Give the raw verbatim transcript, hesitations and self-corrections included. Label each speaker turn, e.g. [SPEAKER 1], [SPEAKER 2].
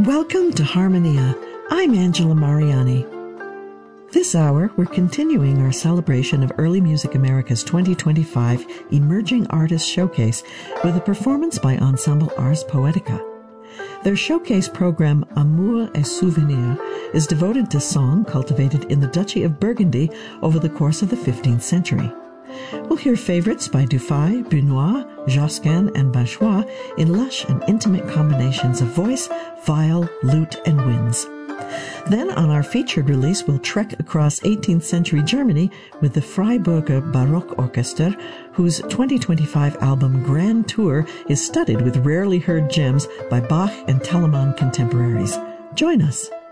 [SPEAKER 1] Welcome to Harmonia. I'm Angela Mariani. This hour, we're continuing our celebration of Early Music America's twenty twenty-five Emerging Artists Showcase with a performance by Ensemble Ars Poetica. Their showcase program, Amour et Souvenir, is devoted to song cultivated in the Duchy of Burgundy over the course of the fifteenth century. We'll hear favorites by Dufay, Bunois, Josquin, and Bachois in lush and intimate combinations of voice, viol, lute, and winds. Then, on our featured release, we'll trek across eighteenth century Germany with the Freiburger Baroque Orchester, whose twenty twenty-five album Grand Tour is studded with rarely heard gems by Bach and Telemann contemporaries. Join us.